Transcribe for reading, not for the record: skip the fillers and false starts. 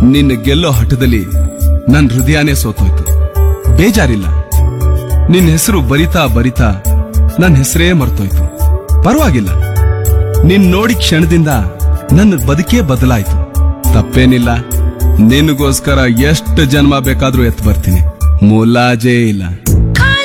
ನಿನ್ನ ಗೆಲ್ಲೋ ಹಠದಲ್ಲಿ ನನ್ ಹೃದಯನೇ ಸೋತೋಯ್ತು. ಬೇಜಾರಿಲ್ಲ, ನಿನ್ನ ಹೆಸರು ಬರಿತಾ ಬರಿತಾ ನನ್ನ ಹೆಸರೇ ಮರ್ತೋಯ್ತು. ಪರವಾಗಿಲ್ಲ, ನಿನ್ ನೋಡಿ ಕ್ಷಣದಿಂದ ನನ್ನ ಬದುಕೇ ಬದಲಾಯ್ತು. ತಪ್ಪೇನಿಲ್ಲ, ನಿನಗೋಸ್ಕರ ಎಷ್ಟು ಜನ್ಮ ಬೇಕಾದ್ರೂ ಎತ್ತು ಬರ್ತೀನಿ, ಮುಲಾಜೇ ಇಲ್ಲ.